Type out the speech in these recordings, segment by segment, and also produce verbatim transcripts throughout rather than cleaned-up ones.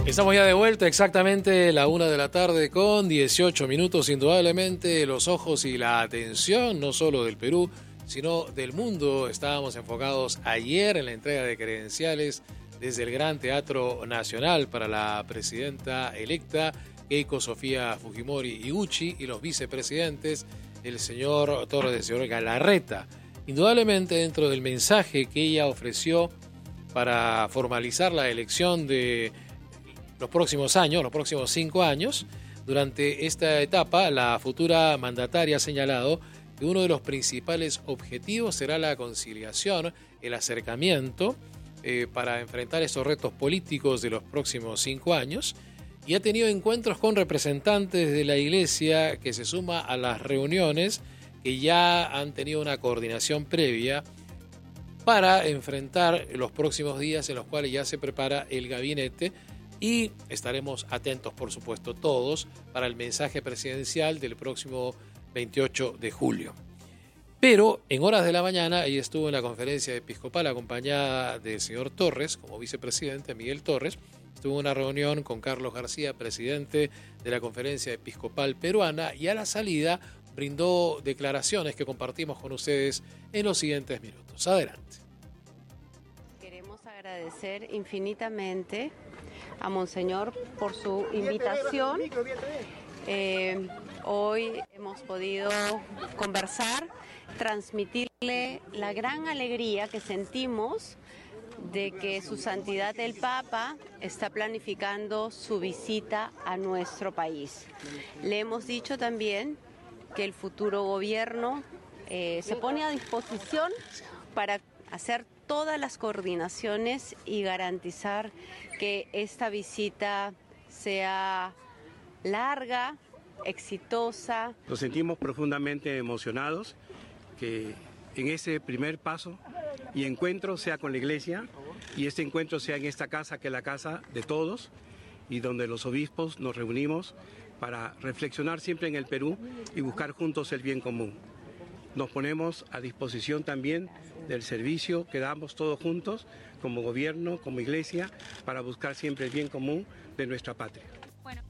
Estamos ya de vuelta, exactamente la una de la tarde con dieciocho minutos. Indudablemente los ojos y la atención, no solo del Perú, sino del mundo. Estábamos enfocados ayer en la entrega de credenciales desde el Gran Teatro Nacional para la presidenta electa Keiko Sofía Fujimori Iguchi y los vicepresidentes, el señor Torres y el señor Galarreta. Indudablemente dentro del mensaje que ella ofreció para formalizar la elección de los próximos años, los próximos cinco años, durante esta etapa, la futura mandataria ha señalado que uno de los principales objetivos será la conciliación, el acercamiento eh, para enfrentar estos retos políticos de los próximos cinco años, y ha tenido encuentros con representantes de la Iglesia que se suma a las reuniones que ya han tenido una coordinación previa para enfrentar los próximos días en los cuales ya se prepara el gabinete. Y estaremos atentos, por supuesto, todos para el mensaje presidencial del próximo veintiocho de julio. Pero en horas de la mañana ella estuvo en la conferencia episcopal acompañada del señor Torres, como vicepresidente, Miguel Torres. Estuvo en una reunión con Carlos García, presidente de la conferencia episcopal peruana, y a la salida brindó declaraciones que compartimos con ustedes en los siguientes minutos. Adelante. Queremos agradecer infinitamente a Monseñor por su invitación. Eh, hoy hemos podido conversar, transmitirle la gran alegría que sentimos de que Su Santidad el Papa está planificando su visita a nuestro país. Le hemos dicho también que el futuro gobierno eh, se pone a disposición para hacer todas las coordinaciones y garantizar que esta visita sea larga, exitosa. Nos sentimos profundamente emocionados que en ese primer paso y encuentro sea con la Iglesia, y este encuentro sea en esta casa, que es la casa de todos, y donde los obispos nos reunimos para reflexionar siempre en el Perú y buscar juntos el bien común. Nos ponemos a disposición también del servicio que damos todos juntos, como gobierno, como Iglesia, para buscar siempre el bien común de nuestra patria. Bueno.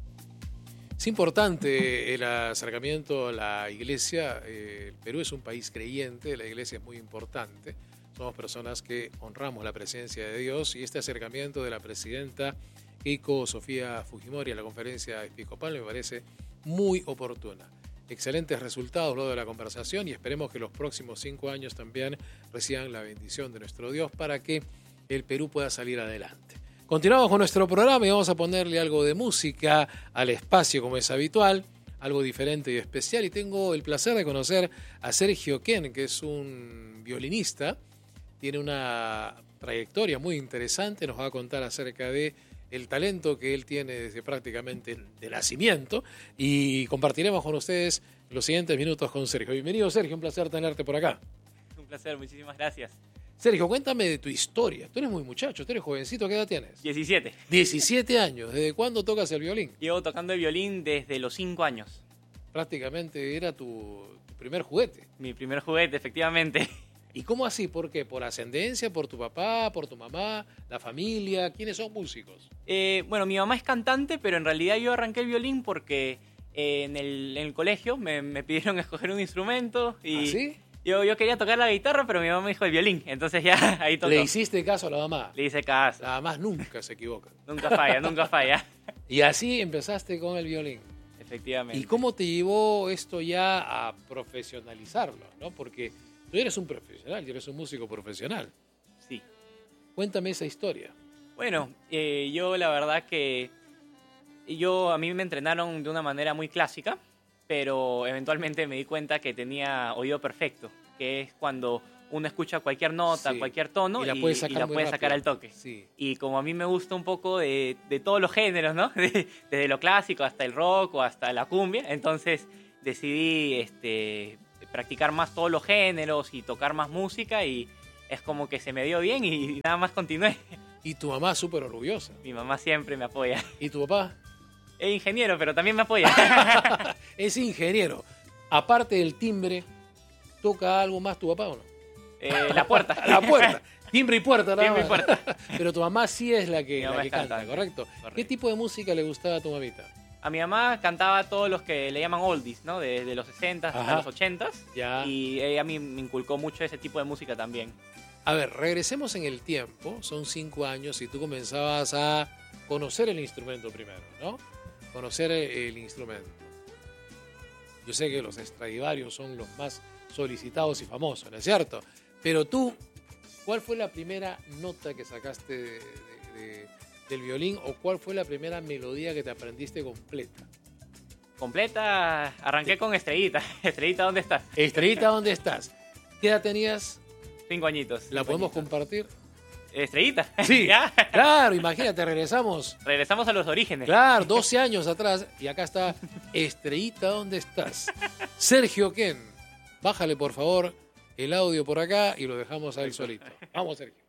Es importante el acercamiento a la Iglesia. El Perú es un país creyente, la Iglesia es muy importante. Somos personas que honramos la presencia de Dios, y este acercamiento de la presidenta Keiko Sofía Fujimori a la conferencia episcopal me parece muy oportuna. Excelentes resultados luego de la conversación, y esperemos que los próximos cinco años también reciban la bendición de nuestro Dios para que el Perú pueda salir adelante. Continuamos con nuestro programa y vamos a ponerle algo de música al espacio como es habitual, algo diferente y especial, y tengo el placer de conocer a Sergio Ken, que es un violinista, tiene una trayectoria muy interesante, nos va a contar acerca de el talento que él tiene desde prácticamente de nacimiento, y compartiremos con ustedes los siguientes minutos con Sergio. Bienvenido, Sergio, un placer tenerte por acá. Un placer, muchísimas gracias. Sergio, cuéntame de tu historia. Tú eres muy muchacho, tú eres jovencito, ¿qué edad tienes? diecisiete. diecisiete años. ¿Desde cuándo tocas el violín? Llevo tocando el violín desde los cinco años. Prácticamente era tu, tu primer juguete. Mi primer juguete, efectivamente. ¿Y cómo así? ¿Por qué? ¿Por ascendencia? ¿Por tu papá? ¿Por tu mamá? ¿La familia? ¿Quiénes son músicos? Eh, bueno, mi mamá es cantante, pero en realidad yo arranqué el violín porque eh, en, el, en el colegio me, me pidieron escoger un instrumento. Y ¿Ah, sí? Yo, yo quería tocar la guitarra, pero mi mamá me dijo el violín. Entonces ya ahí tocó. ¿Le hiciste caso a la mamá? Le hice caso. La mamá nunca se equivoca. Nunca falla, nunca falla. Y así empezaste con el violín. Efectivamente. ¿Y cómo te llevó esto ya a profesionalizarlo, ¿no? Porque tú eres un profesional, y eres un músico profesional. Sí. Cuéntame esa historia. Bueno, eh, yo la verdad que yo a mí me entrenaron de una manera muy clásica, pero eventualmente me di cuenta que tenía oído perfecto, que es cuando uno escucha cualquier nota, sí, cualquier tono y la y, puede sacar, y la puede sacar al toque. Sí. Y como a mí me gusta un poco de, de todos los géneros, ¿no? De, desde lo clásico hasta el rock o hasta la cumbia, entonces decidí este, practicar más todos los géneros y tocar más música, y es como que se me dio bien y nada más continué. Y tu mamá súper orgullosa. Mi mamá siempre me apoya. ¿Y tu papá? Es ingeniero, pero también me apoya. Es ingeniero. Aparte del timbre, ¿toca algo más tu papá o no? Eh, la puerta. La puerta. Timbre y puerta, nada Timbre y más. puerta. Pero tu mamá sí es la que, Mi la mamá que es canta, cantante. ¿correcto? Correcto. ¿Qué tipo de música le gustaba a tu mamita? A mi mamá cantaba todos los que le llaman oldies, ¿no? De, de los sesenta Ajá. hasta los ochenta. Ya. Y ella me, me inculcó mucho ese tipo de música también. A ver, regresemos en el tiempo. Son cinco años y tú comenzabas a conocer el instrumento primero, ¿no? Conocer el, el instrumento. Yo sé que los Stradivarius son los más solicitados y famosos, ¿no es cierto? Pero tú, ¿cuál fue la primera nota que sacaste de, de, de, del violín o cuál fue la primera melodía que te aprendiste completa? Completa, arranqué con Estrellita. Estrellita, ¿dónde estás? Estrellita, ¿dónde estás? ¿Qué edad tenías? Cinco añitos. ¿La cinco podemos añitos. compartir? Estrellita. Sí, ¿Ya? claro, imagínate, regresamos. Regresamos a los orígenes. Claro, doce años atrás y acá está Estrellita, ¿dónde estás? Sergio Ken, bájale por favor el audio por acá y lo dejamos a él solito. Vamos, Sergio.